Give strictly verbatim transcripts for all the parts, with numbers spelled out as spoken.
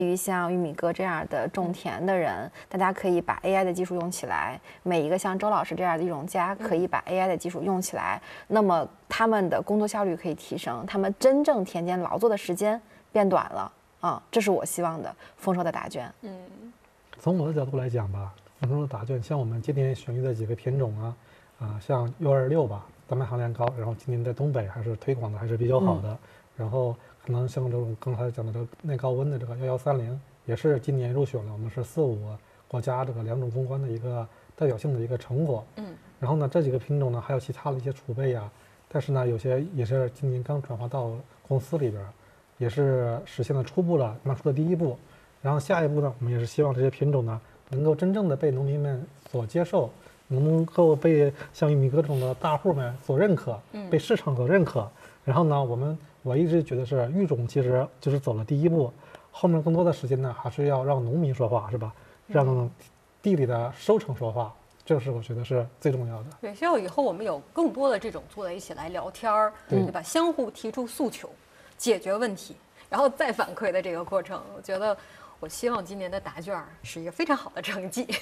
对于像玉米哥这样的种田的人，大家可以把 A I 的技术用起来；每一个像周老师这样的育种家，可以把 A I 的技术用起来。那么他们的工作效率可以提升，他们真正田间劳作的时间变短了啊！这是我希望的丰收的答卷。 嗯， 从我的角度来讲吧，丰收的答卷，像我们今年选育的几个品种啊，啊，像 U 二六吧，单麦含量高，然后今年在东北还是推广的还是比较好的。嗯、然后可能像这种刚才讲的这个耐高温的这个幺幺三零，也是今年入选了我们是四五国家这个两种攻关的一个代表性的一个成果。嗯。然后呢，这几个品种呢还有其他的一些储备啊，但是呢有些也是今年刚转化到公司里边，也是实现了初步了迈出的第一步。然后下一步呢，我们也是希望这些品种呢能够真正的被农民们所接受。能够被像玉米哥这种的大户们所认可，被市场所认可。然后呢，我们我一直觉得是育种其实就是走了第一步，后面更多的时间呢，还是要让农民说话，是吧？让地里的收成说话，这是我觉得是最重要的。 对，希望以后我们有更多的这种坐在一起来聊天儿，对吧？相互提出诉求，解决问题，然后再反馈的这个过程，我觉得我希望今年的答卷是一个非常好的成绩。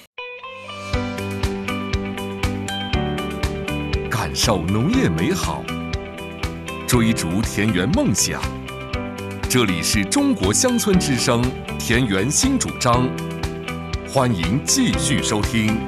感受农业美好，追逐田园梦想。这里是中国乡村之声田园新主张，欢迎继续收听。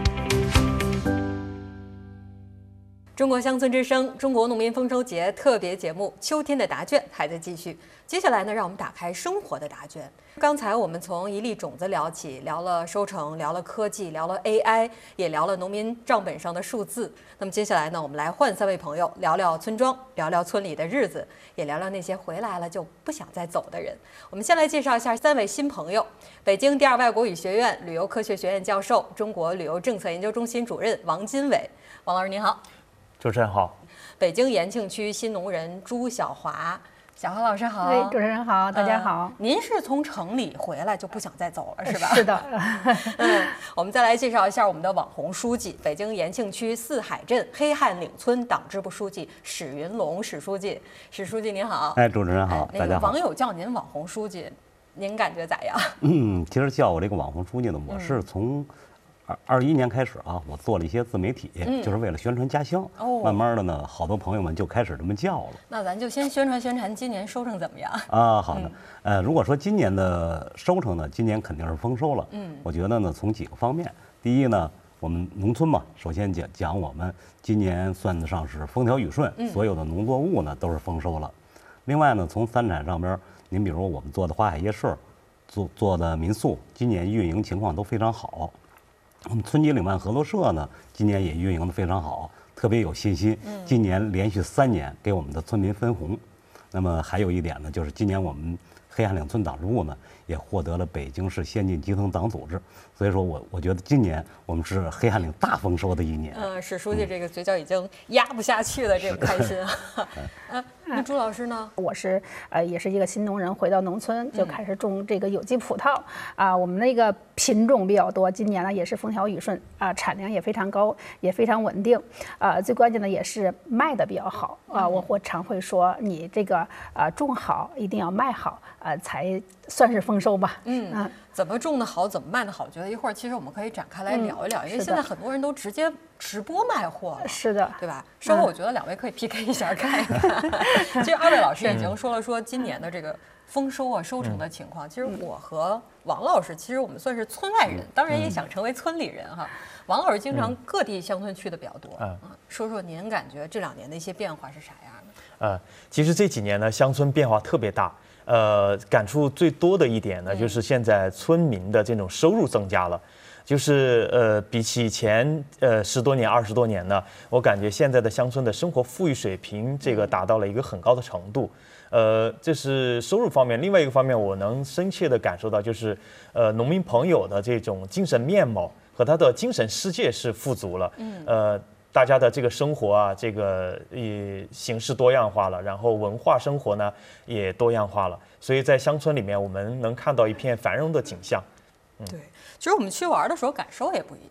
中国乡村之声中国农民丰收节特别节目秋天的答卷还在继续。接下来呢，让我们打开生活的答卷。刚才我们从一粒种子聊起，聊了收成，聊了科技，聊了 A I， 也聊了农民账本上的数字。那么接下来呢，我们来换三位朋友聊聊村庄，聊聊村里的日子，也聊聊那些回来了就不想再走的人。我们先来介绍一下三位新朋友：北京第二外国语学院旅游科学学院教授、中国旅游政策研究中心主任王金伟。王老师您好。 主持人好。 北京延庆区新农人朱晓华。小华老师好。 哎，主持人好，大家好。 呃、您是从城里回来就不想再走了是吧？ 是的。 嗯，我们再来介绍一下我们的网红书记，北京延庆区四海镇黑汉岭村党支部书记史云龙史书记。史书记您好。 哎，主持人好， 哎、 大家好。 网友叫您网红书记，您感觉咋样？ 嗯，其实叫我这个网红书记呢，我是从二二一年开始啊，我做了一些自媒体，嗯、就是为了宣传家乡。哦，慢慢的呢，好多朋友们就开始这么叫了。 那咱就先宣传宣传今年收成怎么样啊？好的，嗯、呃，如果说今年的收成呢，今年肯定是丰收了。嗯，我觉得呢，从几个方面，第一呢，我们农村嘛，首先讲讲我们今年算得上是风调雨顺，嗯、所有的农作物呢都是丰收了。另外呢，从三产上边，您比如我们做的花海夜市，做做的民宿，今年运营情况都非常好。我们村级领办合作社呢，今年也运营得非常好，特别有信心。今年连续三年给我们的村民分红。那么还有一点呢，就是今年我们黑汉岭村党支部呢，也获得了北京市先进基层党组织。所以说我我觉得今年我们是黑汉岭大丰收的一年。 嗯，史书记这个嘴角已经压不下去了，这个开心啊。嗯，那朱老师呢？ 我是呃也是一个新农人，回到农村就开始种这个有机葡萄啊、呃。我们那个品种比较多，今年呢也是风调雨顺啊、呃，产量也非常高，也非常稳定啊、呃。最关键的也是卖的比较好啊、呃。我我常会说，你这个啊、呃、种好一定要卖好啊、呃，才算是丰收吧。 嗯。啊怎么种得好，怎么卖得好？觉得一会儿其实我们可以展开来聊一聊，嗯、因为现在很多人都直接直播卖货了， 是的， 对吧？稍后我觉得两位可以 P K 一下看一看。其实二位老师已经说了说今年的这个丰收啊、收成的情况。其实我和王老师，其实我们算是村外人，当然也想成为村里人哈。王老师经常各地乡村去的比较多，嗯，说说您感觉这两年的一些变化是啥样的？ 呃，其实这几年呢，乡村变化特别大。呃，感触最多的一点呢，就是现在村民的这种收入增加了，就是呃，比起以前呃十多年、二十多年呢，我感觉现在的乡村的生活富裕水平这个达到了一个很高的程度。呃，这是收入方面。另外一个方面，我能深切地感受到，就是呃，农民朋友的这种精神面貌和他的精神世界是富足了。嗯。呃。大家的这个生活啊，这个也形式多样化了，然后文化生活呢也多样化了，所以在乡村里面，我们能看到一片繁荣的景象。 嗯、对，其实我们去玩的时候感受也不一样。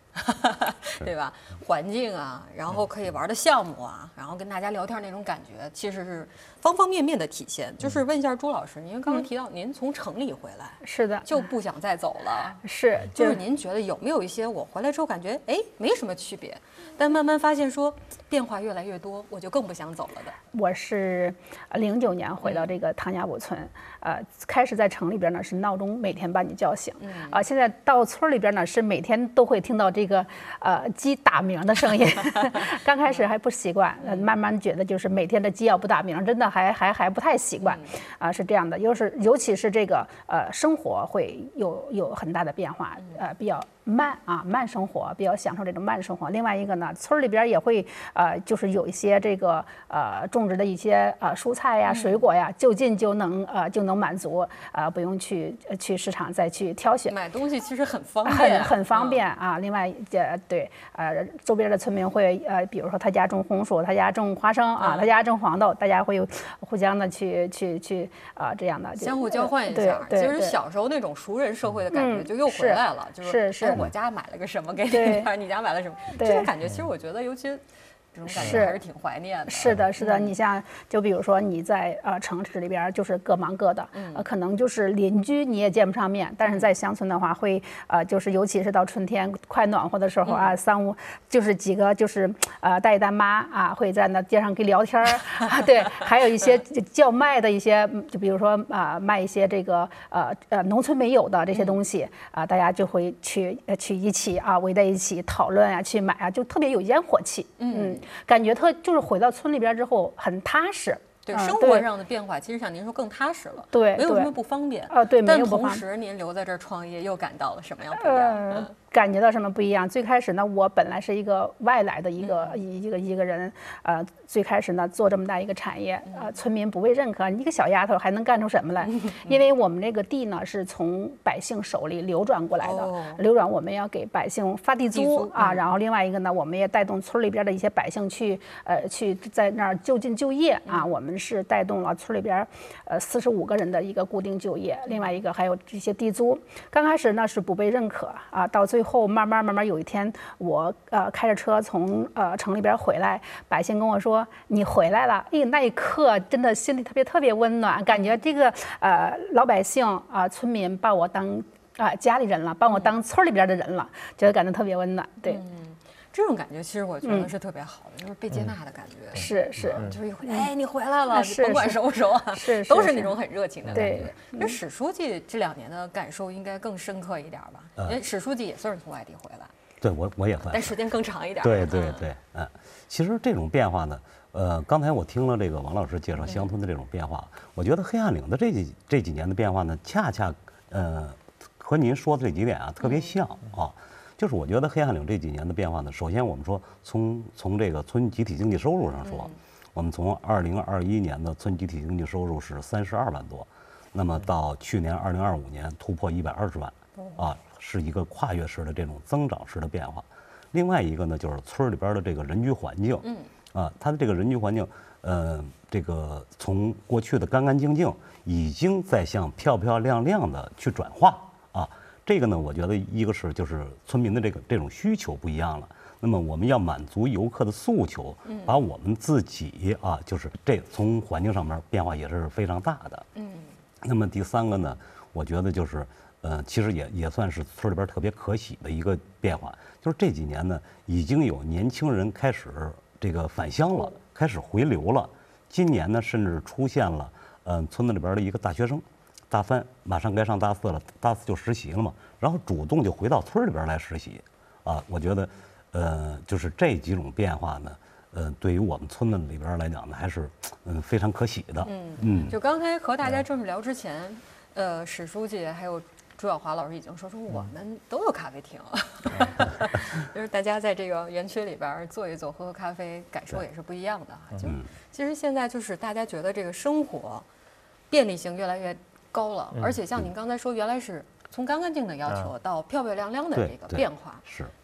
对吧？环境啊，然后可以玩的项目啊，然后跟大家聊天那种感觉，其实是方方面面的体现。就是问一下朱老师，您刚刚提到您从城里回来， 是的， 就不想再走了， 是， 就是您觉得有没有一些我回来之后感觉哎没什么区别，但慢慢发现说变化越来越多，我就更不想走了的。 我是零九年回到这个唐家堡村，呃，开始在城里边呢是闹钟每天把你叫醒，啊、呃，现在到村里边呢是每天都会听到这个呃鸡打鸣的声音。刚开始还不习惯，呃，慢慢觉得就是每天的鸡要不打鸣，真的还还还不太习惯，啊、呃，是这样的，又是尤其是这个呃生活会有有很大的变化，呃，比较慢啊，慢生活，比较享受这种慢生活。另外一个呢，村里边也会呃，就是有一些这个呃种植的一些呃蔬菜呀、水果呀，就近就能呃就能满足，呃不用去去市场再去挑选。 买东西其实很方便， 很很方便啊。另外呃对呃周边的村民会呃比如说他家种红薯，他家种花生啊，他家种黄豆，大家会有互相的去去去啊这样的相互交换一下。其实小时候那种熟人社会的感觉就又回来了，就是是。 我家买了个什么给你，你家买了什么，这种感觉其实我觉得，尤其这种感觉还是挺怀念的。 是的，是的。你像，就比如说你在呃城市里边，就是各忙各的，呃，可能就是邻居你也见不上面，但是在乡村的话，会呃，就是尤其是到春天快暖和的时候啊，三五就是几个就是呃大爷大妈啊，会在那街上跟聊天儿，对，还有一些叫卖的一些，就比如说啊卖一些这个呃呃农村没有的这些东西啊，大家就会去去一起啊围在一起讨论啊，去买啊，就特别有烟火气，嗯。感觉特就是回到村里边之后很踏实， 对生活上的变化，其实像您说更踏实了， 对， 没有什么不方便啊，对， 但同时您留在这儿创业，又感到了什么样不一样？ 感觉到什么不一样？最开始呢，我本来是一个外来的一个、嗯、一个一个人，呃，最开始呢做这么大一个产业，呃，村民不被认可，你一个小丫头还能干出什么来？嗯、因为我们这个地呢是从百姓手里流转过来的，哦、流转我们要给百姓发地租, 地租啊，嗯、然后另外一个呢，我们也带动村里边的一些百姓去，呃，去在那儿就近就业啊，嗯、我们是带动了村里边，呃，四十五个人的一个固定就业，另外一个还有这些地租，刚开始呢是不被认可啊，到最后。最后慢慢慢慢有一天，我呃开着车从呃城里边回来，百姓跟我说你回来了，哎，那一刻真的心里特别特别温暖，感觉这个呃老百姓啊、呃、村民把我当啊、呃、家里人了，把我当村里边的人了，觉得感觉特别温暖，对。 嗯这种感觉其实我觉得是特别好的，嗯、就是被接纳的感觉。 嗯、是是、 嗯，就是一回来，哎，你回来了，甭管熟不熟啊， 是都是那种很热情的感觉。 对， 那史书记这两年的感受应该更深刻一点吧？因为史书记也算是从外地回来。 对，我我也算， 但时间更长一点。 对对对，嗯，其实这种变化呢，呃，刚才我听了这个王老师介绍乡村的这种变化，我觉得黑暗岭的这几这几年的变化呢，恰恰呃和您说的这几点啊特别像啊。就是我觉得黑暗岭这几年的变化呢，首先我们说从从这个村集体经济收入上说，嗯、我们从二零二一年的村集体经济收入是三十二万多，那么到去年二零二五年突破一百二十万，啊，是一个跨越式的这种增长式的变化。另外一个呢，就是村里边的这个人居环境，嗯，啊，它的这个人居环境，呃，这个从过去的干干净净，已经在向漂漂亮亮的去转化啊。这个呢，我觉得一个是就是村民的这个这种需求不一样了。那么我们要满足游客的诉求，把我们自己啊，就是这从环境上面变化也是非常大的。嗯。那么第三个呢，我觉得就是呃，其实也也算是村里边特别可喜的一个变化，就是这几年呢，已经有年轻人开始这个返乡了，开始回流了。今年呢，甚至出现了呃村子里边的一个大学生。大三马上该上大四了，大四就实习了嘛，然后主动就回到村里边来实习，啊，我觉得，呃，就是这几种变化呢，呃，对于我们村子里边来讲呢，还是嗯非常可喜的。 嗯嗯，就刚才和大家正式聊之前，呃，史书记还有朱晓华老师已经说说我们都有咖啡厅，就是大家在这个园区里边坐一坐，喝喝咖啡，感受也是不一样的哈。就其实现在就是大家觉得这个生活便利性越来越高了，而且像您刚才说，原来是从干干净的要求到漂漂亮亮的这个变化。 是，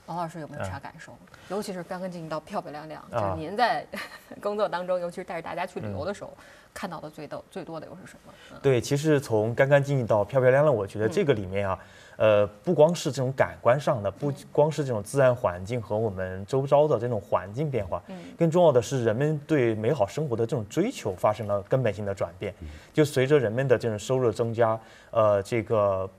王老师有没有啥感受？嗯、尤其是干干净净到漂漂亮亮， 啊、 就是您在工作当中，尤其是带着大家去旅游的时候，嗯、看到的最多最多的又是什么？嗯、 对，其实从干干净净到漂漂亮亮，我觉得这个里面啊。嗯呃，不光是这种感官上的，不光是这种自然环境和我们周遭的这种环境变化，嗯，更重要的是人们对美好生活的这种追求发生了根本性的转变。就随着人们的这种收入的增加，呃，这个